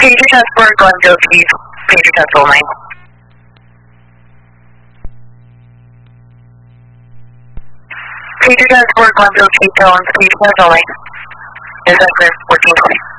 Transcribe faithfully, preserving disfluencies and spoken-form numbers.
Pager transport, Glenville Keys, pager transport line. Pager transport, Glenville Keys, pager transport line. Is that clear? fourteen twenty.